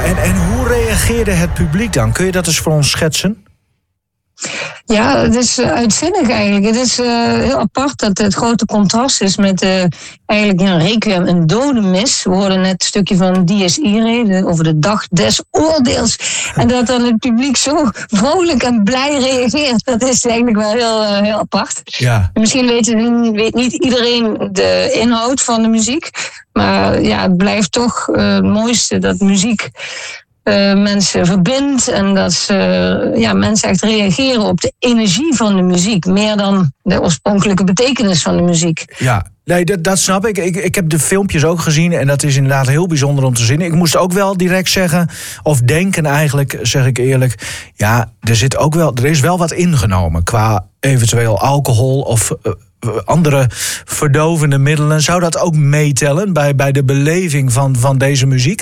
en hoe reageerde het publiek dan? Kun je dat eens voor ons schetsen? Ja, het is uitzinnig eigenlijk. Het is heel apart dat het grote contrast is met eigenlijk een requiem, een dodenmis. We hoorden net een stukje van Dies Irae, over de dag des oordeels. En dat dan het publiek zo vrolijk en blij reageert, dat is eigenlijk wel heel apart. Ja. Misschien weet niet iedereen de inhoud van de muziek. Maar ja, het blijft toch het mooiste dat muziek mensen verbindt en dat mensen echt reageren op de energie van de muziek, meer dan de oorspronkelijke betekenis van de muziek. Ja, nee, dat snap ik. Ik heb de filmpjes ook gezien en dat is inderdaad heel bijzonder om te zien. Ik moest ook wel direct zeggen, of denken eigenlijk, zeg ik eerlijk, ja, er is wel wat ingenomen qua eventueel alcohol of andere verdovende middelen. Zou dat ook meetellen bij de beleving van deze muziek?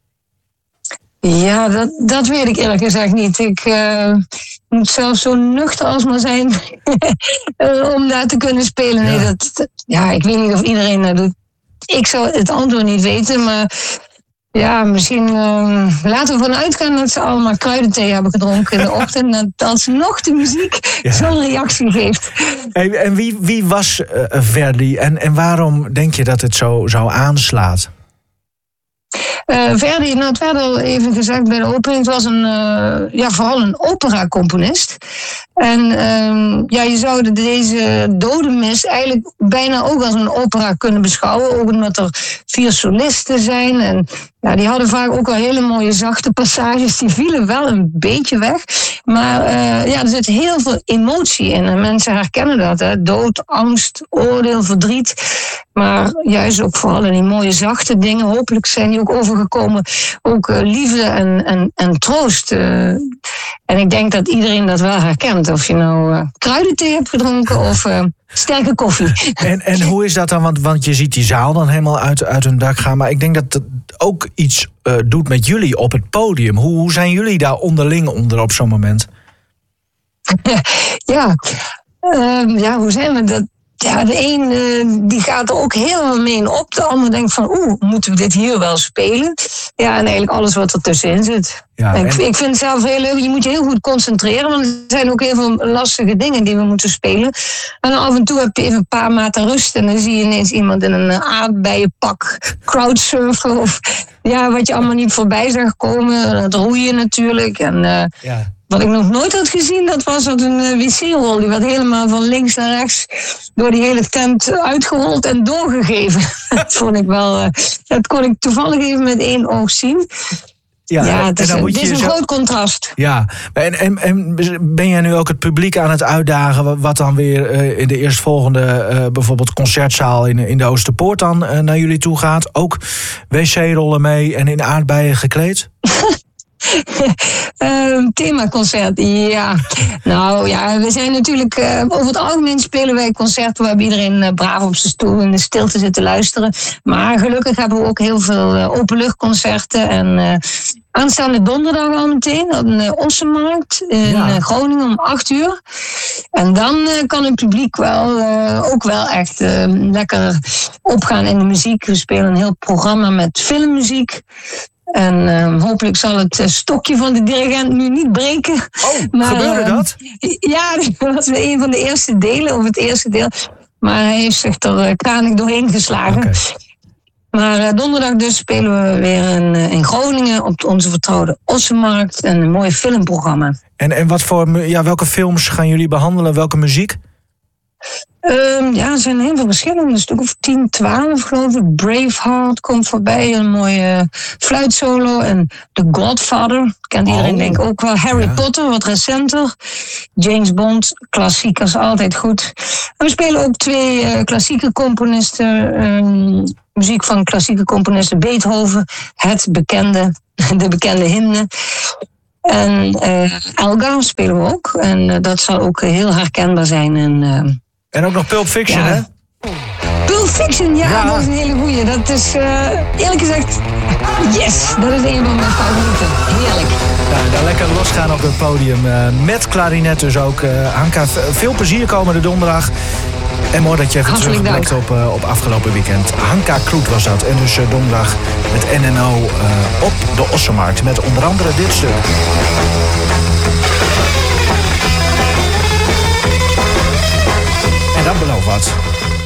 Ja, dat weet ik eerlijk gezegd niet. Ik moet zelfs zo nuchter als maar zijn om daar te kunnen spelen. Ja. Nee, ik weet niet of iedereen dat doet. Ik zou het antwoord niet weten, maar ja, misschien laten we ervan uitgaan dat ze allemaal kruidenthee hebben gedronken in de ochtend. En dat alsnog de muziek zo'n reactie geeft. Hey, en wie was Verdi en waarom denk je dat het zo aanslaat? Verdi, het werd al even gezegd bij de opening, het was vooral een opera-componist. En je zou deze dodenmis eigenlijk bijna ook als een opera kunnen beschouwen. Ook omdat er 4 solisten zijn. En ja, die hadden vaak ook wel hele mooie zachte passages. Die vielen wel een beetje weg. Maar er zit heel veel emotie in. En mensen herkennen dat. Hè? Dood, angst, oordeel, verdriet. Maar juist ook vooral in die mooie zachte dingen. Hopelijk zijn die ook overgekomen. Ook liefde en troost. En ik denk dat iedereen dat wel herkent. Of je nou kruidenthee hebt gedronken of sterke koffie. En hoe is dat dan? Want je ziet die zaal dan helemaal uit hun dak gaan. Maar ik denk dat het ook iets doet met jullie op het podium. Hoe zijn jullie daar onderling onder op zo'n moment? Hoe zijn we dat? Ja, de een die gaat er ook helemaal mee in op. De ander denkt van, moeten we dit hier wel spelen? Ja, en eigenlijk alles wat er tussenin zit. Ja, ik vind het zelf heel leuk. Je moet je heel goed concentreren, want er zijn ook heel veel lastige dingen die we moeten spelen. En af en toe heb je even een paar maten rust en dan zie je ineens iemand in een aardbeienpak crowdsurfen of wat je allemaal niet voorbij zag komen. Het roeien natuurlijk en wat ik nog nooit had gezien, dat was een wc-rol. Die werd helemaal van links naar rechts door die hele tent uitgerold en doorgegeven. Dat vond ik wel. Dat kon ik toevallig even met 1 oog zien. Ja, het is een groot contrast. Ja, en ben jij nu ook het publiek aan het uitdagen, wat dan weer in de eerstvolgende bijvoorbeeld concertzaal in de Oosterpoort dan naar jullie toe gaat? Ook wc-rollen mee en in aardbeien gekleed? Themaconcert, ja. Nou ja, we zijn natuurlijk over het algemeen spelen wij concerten waar iedereen braaf op zijn stoel in de stilte zit te luisteren. Maar gelukkig hebben we ook heel veel openluchtconcerten. En aanstaande donderdag al meteen op de Ossenmarkt in Groningen om 8:00. En dan kan het publiek ook wel echt lekker opgaan in de muziek. We spelen een heel programma met filmmuziek. En hopelijk zal het stokje van de dirigent nu niet breken. Gebeurde dat? Ja, dat was een van de eerste delen, of het eerste deel. Maar hij heeft zich er kranig doorheen geslagen. Okay. Maar donderdag dus spelen we weer in Groningen op onze vertrouwde Ossenmarkt. En een mooi filmprogramma. En welke films gaan jullie behandelen? Welke muziek? Er zijn heel veel verschillende. Een stuk of 10, 12 geloof ik. Braveheart komt voorbij. Een mooie fluitsolo. En The Godfather. Kent iedereen denk ik ook wel. Harry Potter, wat recenter. James Bond, klassiekers, altijd goed. En we spelen ook 2 klassieke componisten. Muziek van klassieke componisten. Beethoven, de bekende hymne. En Elgar spelen we ook. En dat zal ook heel herkenbaar zijn. En ook nog Pulp Fiction, hè? Pulp Fiction, dat is een hele goeie. Dat is, eerlijk gezegd, yes, dat is een van mijn favorieten. Heerlijk. Ja, daar lekker losgaan op het podium. Met klarinet dus ook. Hanka, veel plezier komende donderdag. En mooi dat je even terugblikt op afgelopen weekend. Hanka Kloet was dat. En dus donderdag met NNO op de Ossenmarkt. Met onder andere dit stuk. En dat belooft wat.